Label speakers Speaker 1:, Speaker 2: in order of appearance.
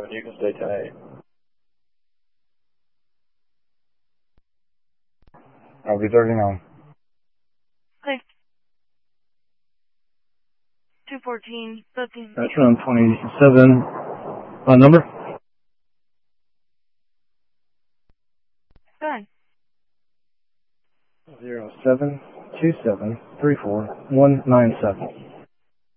Speaker 1: 7, you can stay 10-8.
Speaker 2: I'll be 39.
Speaker 3: Click. 214, booking.
Speaker 1: That's room 27. Number?
Speaker 3: Done.
Speaker 1: 072734 197.